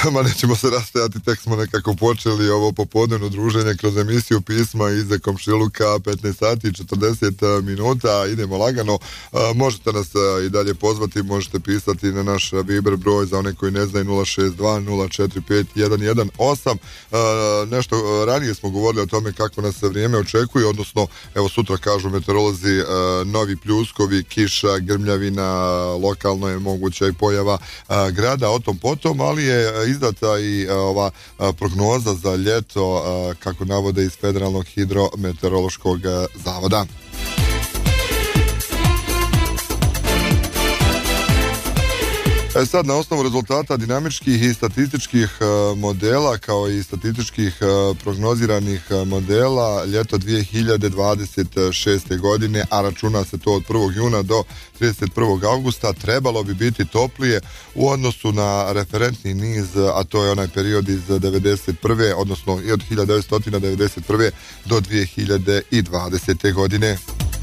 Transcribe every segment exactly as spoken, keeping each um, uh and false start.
ma nećemo se rastajati, tek smo nekako počeli ovo popodnevno druženje kroz emisiju Pisma iz komšiluka, petnaest sati i četrdeset minuta, idemo lagano. Možete nas i dalje pozvati, možete pisati na naš Viber broj za one koji ne znaju nula šest dva nula četiri pet jedan jedan osam. Nešto ranije smo govorili o tome kako nas vrijeme očekuje, odnosno evo sutra kažu meteorolozi novi pljuskovi, kiša, grmljavina, lokalno je moguća i pojava grada, o tom potom, ali je izdata i ova prognoza za ljeto kako navode iz Federalnog hidrometeorološkog zavoda. E sad, na osnovu rezultata dinamičkih i statističkih modela, kao i statističkih prognoziranih modela, ljeto dvije hiljade dvadeset šeste. godine, a računa se to od prvog juna do trideset prvog augusta, trebalo bi biti toplije u odnosu na referentni niz, a to je onaj period iz devedeset prve. odnosno i od hiljadu devetsto devedeset prve. do dvije hiljade dvadesete. godine.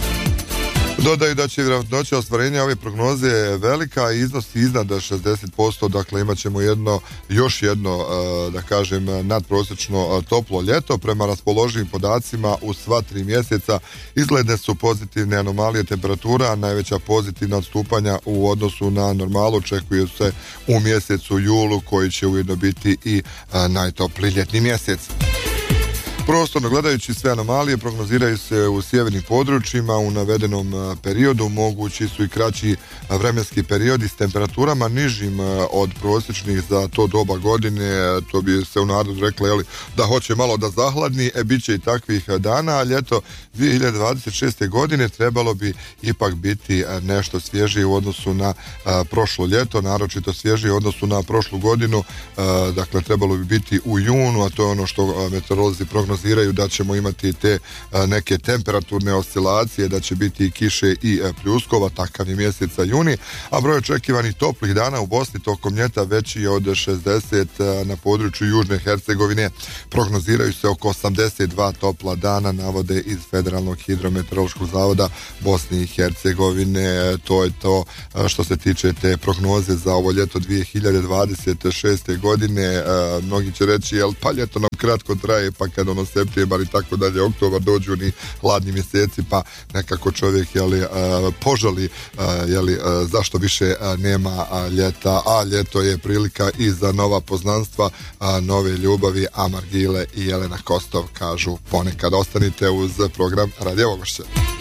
Dodaju da će vjerojatnoća ostvarenja ove prognoze velika i iznosi iznad šezdeset posto, dakle imat ćemo jedno, još jedno, da kažem, nadprosječno toplo ljeto. Prema raspoloživim podacima u sva tri mjeseca izgledne su pozitivne anomalije temperatura, najveća pozitivna odstupanja u odnosu na normalu očekuju se u mjesecu julu, koji će ujedno biti i najtopliji ljetni mjesec. Prostorno gledajući, sve anomalije prognoziraju se u sjevernim područjima u navedenom periodu. Mogući su i kraći vremenski periodi s temperaturama nižim od prosječnih za to doba godine. To bi se u narodu reklo, jeli, da hoće malo da zahladni, e bit će i takvih dana, a ljeto dvije hiljade dvadeset šeste. godine trebalo bi ipak biti nešto svježije u odnosu na a, prošlo ljeto, naročito svježije u odnosu na prošlu godinu. A, dakle, trebalo bi biti u junu, a to je ono što meteorolozi prognoziraju, da ćemo imati te a, neke temperaturne oscilacije, da će biti i kiše i a, pljuskova, takav je mjeseca juni, a broj očekivanih toplih dana u Bosni tokom ljeta veći je od šezdeset. A, na području Južne Hercegovine prognoziraju se oko osamdeset dva topla dana, navode iz Federalnog hidrometeorološkog zavoda Bosne i Hercegovine. To je to a, što se tiče te prognoze za ovo ljeto dvije hiljade dvadeset šeste. godine. A, mnogi će reći, jel pa ljeto nam kratko traje, pa kad ono septembar i tako dalje, oktobar, dođu ni hladni mjeseci, pa nekako čovjek jeli, požali jeli, zašto više nema ljeta, a ljeto je prilika i za nova poznanstva, nove ljubavi, a Margile i Jelena Kostov kažu ponekad. Ostanite uz program Radio Ogošće.